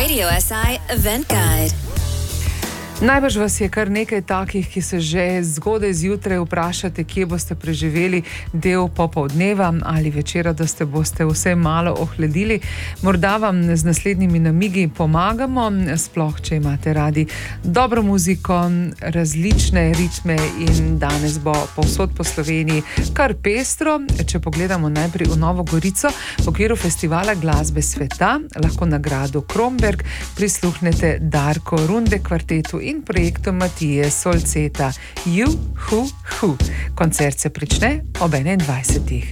Radio SI Event Guide. Najbrž vas je kar nekaj takih, ki se že zgodaj zjutraj vprašate, kje boste preživeli del popoldneva ali večera, da se boste vse malo ohladili. Morda vam z naslednjimi namigi pomagamo, sploh če imate radi dobro muziko, različne ritme in danes bo povsod po Sloveniji kar pestro. Če pogledamo najprej v Novo Gorico, v okviru festivala glasbe sveta, lahko nagrado Kromberk prisluhnete Darko Runde kvartetu in projektu Matije Solceta. Koncert se prične ob 21.